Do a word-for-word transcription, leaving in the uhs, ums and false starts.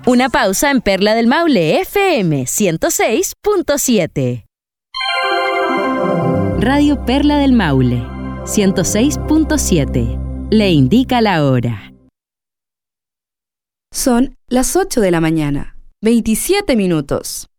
Una pausa en Perla del Maule F M ciento seis punto siete. Radio Perla del Maule ciento seis punto siete. Le indica la hora. Son las ocho de la mañana, veintisiete minutos.